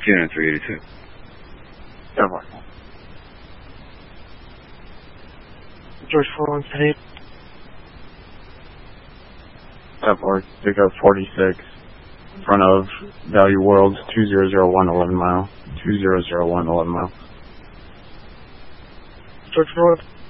Unit 382. Airborne. George 418. Airport, pickup 46, in front of Value Worlds, 2001 11 mile. 2001 11 mile. George 418.